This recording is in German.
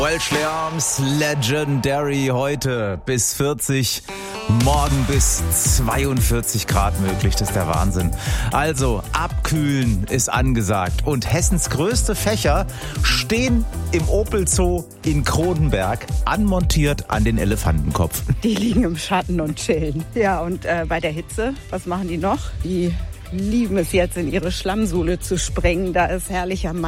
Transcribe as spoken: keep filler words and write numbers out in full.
Welsh Arms Legendary heute bis vierzig, morgen bis zweiundvierzig Grad möglich, das ist der Wahnsinn. Also abkühlen ist angesagt und Hessens größte Fächer stehen im Opel Zoo in Kronenberg anmontiert an den Elefantenkopf. Die liegen im Schatten und chillen. Ja, und äh, bei der Hitze, was machen die noch? Die lieben es jetzt, in ihre Schlammsohle zu sprengen, da ist herrlicher